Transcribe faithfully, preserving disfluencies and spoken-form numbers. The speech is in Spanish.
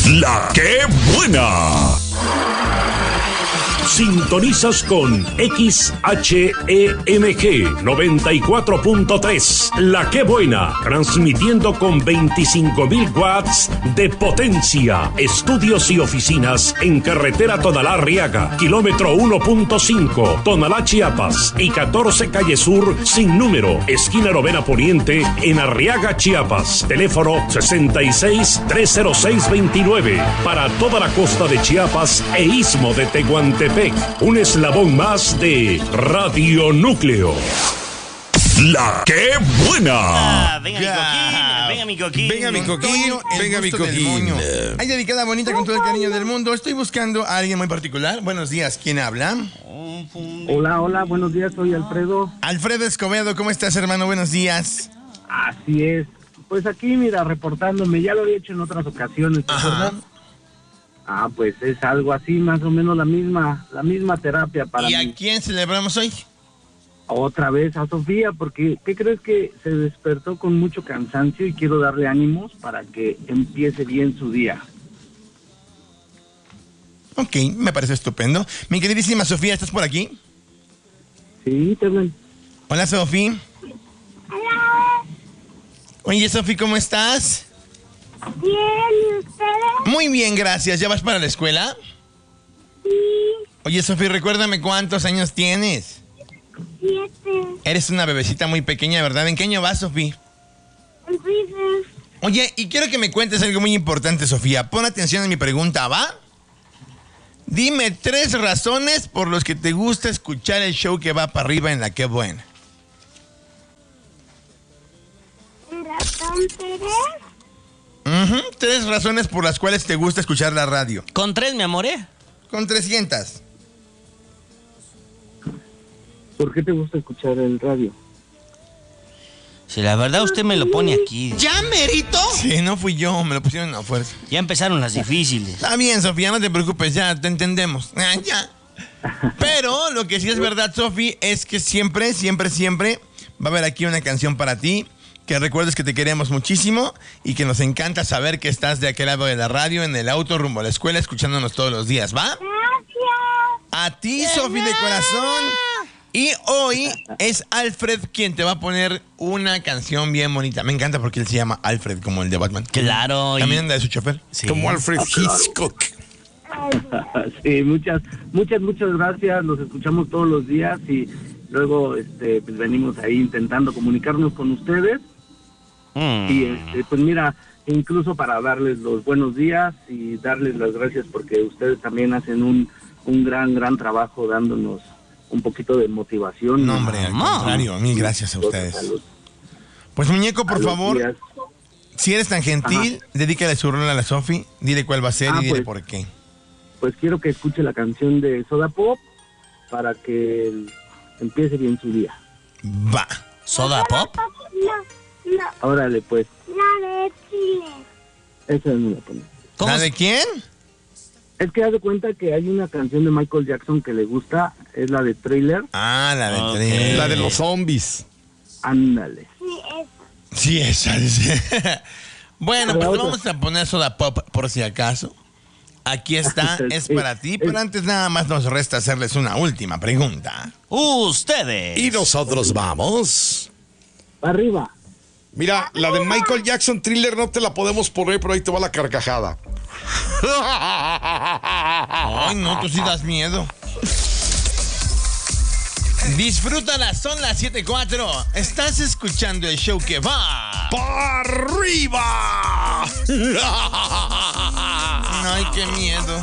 La que buena. Sintonizas con X H E M G noventa y cuatro punto tres. La que buena, transmitiendo con veinticinco mil watts de potencia. Estudios y oficinas en carretera Tonalá-Arriaga, kilómetro uno punto cinco, Tonalá, Chiapas, y catorce calle Sur sin número, esquina Novena Poniente, en Arriaga, Chiapas. Teléfono sesenta y seis, trescientos seis, veintinueve. Para toda la costa de Chiapas e istmo de Tehuantepec. Un eslabón más de Radio Núcleo. La que buena. Ah, venga mi coquín, venga mi coquín. Venga mi coquín, venga mi coquín. Hay dedicada bonita con todo el cariño del mundo. Estoy buscando a alguien muy particular. Buenos días, ¿quién habla? Hola, hola, buenos días, soy Alfredo. Alfredo Escobedo, ¿cómo estás, hermano? Buenos días. Así es. Pues aquí, mira, reportándome, ya lo había hecho en otras ocasiones, ¿te acuerdas? Ah, pues es algo así, más o menos la misma, la misma terapia para ¿Y mí. a quién celebramos hoy? Otra vez a Sofía, porque ¿qué crees? Que se despertó con mucho cansancio y quiero darle ánimos para que empiece bien su día. Ok, me parece estupendo. Mi queridísima Sofía, ¿estás por aquí? Sí, te ven. Hola, Sofía. Hola. Oye, Sofía, ¿cómo estás? Bien, ¿y ustedes? Muy bien, gracias. ¿Ya vas para la escuela? Sí. Oye, Sofía, recuérdame cuántos años tienes. Siete. Eres una bebecita muy pequeña, ¿verdad? ¿En qué año vas, Sofía? En primer. Oye, y quiero que me cuentes algo muy importante, Sofía. Pon atención a mi pregunta, ¿va? Dime tres razones por las que te gusta escuchar el show que va para arriba en La Que Buena. ¿Ratón Pérez? Uh-huh. Tres razones por las cuales te gusta escuchar la radio. Con tres, mi amor, ¿eh? Con trescientas. ¿Por qué te gusta escuchar el radio? Si la verdad usted me lo pone aquí. ¿Ya, merito? Sí, no fui yo, me lo pusieron a fuerza. Ya empezaron las difíciles. Está bien, Sofía, no te preocupes, ya te entendemos. Ah, ya. Pero lo que sí es verdad, Sofía, es que siempre, siempre, siempre va a haber aquí una canción para ti. Que recuerdes que te queremos muchísimo y que nos encanta saber que estás de aquel lado de la radio, en el auto, rumbo a la escuela, escuchándonos todos los días, ¿va? Gracias. A ti, Sofía de corazón. Y hoy es Alfred quien te va a poner una canción bien bonita. Me encanta porque él se llama Alfred, como el de Batman. Claro. También y... anda de su chofer. Sí. Como Alfred Hitchcock. Sí, muchas, muchas, muchas gracias. Los escuchamos todos los días y luego este, pues venimos ahí intentando comunicarnos con ustedes. Mm. Y este, pues mira, incluso para darles los buenos días y darles las gracias porque ustedes también hacen un, un gran, gran trabajo dándonos un poquito de motivación. No, hombre, al contrario, mil gracias a ustedes. Pues, muñeco, por favor, días. Si eres tan gentil, Ajá. dedícale su rol a la Sofi, dile cuál va a ser ah, y dile pues, por qué. Pues quiero que escuche la canción de Soda Pop para que empiece bien su día. Va. ¿Soda Pop? No. No. Órale, pues. La de Chile. Esa no la pone. ¿La de quién? Es que haz de cuenta que hay una canción de Michael Jackson que le gusta, es la de Thriller. Ah, la de okay. Thriller. La de los zombies. Ándale. Sí, esa. Sí, esa. Dice. Bueno, pues vamos a poner Soda Pop por si acaso. Aquí está, es para ti, pero antes nada más nos resta hacerles una última pregunta. Ustedes. Y nosotros vamos. Arriba. Mira, la de Michael Jackson Thriller no te la podemos poner, pero ahí te va la carcajada. Ay, no, tú sí das miedo. Disfrútala, son las siete cuatro. Estás escuchando el show que va ¡para arriba! Ay, qué miedo.